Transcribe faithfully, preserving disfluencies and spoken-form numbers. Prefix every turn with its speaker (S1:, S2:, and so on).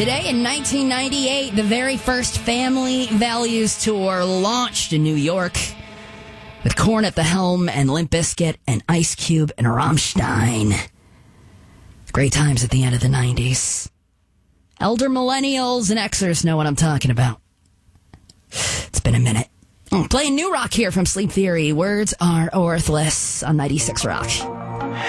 S1: Today in nineteen ninety-eight, the very first Family Values Tour launched in New York with Korn at the helm and Limp Bizkit and Ice Cube and Rammstein. Great times at the end of the nineties. Elder millennials and Xers know what I'm talking about. It's been a minute. Playing new rock here from Sleep Theory. Words are worthless on ninety-six Rock.